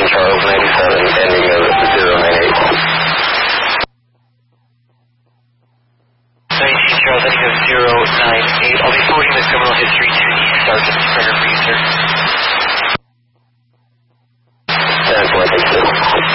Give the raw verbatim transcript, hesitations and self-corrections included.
Charles ninety-seven, ending of zero nine eight. nineteen Charles, ending of zero nine eight. I'll be forwarding the criminal history to the Sergeant Springer for you.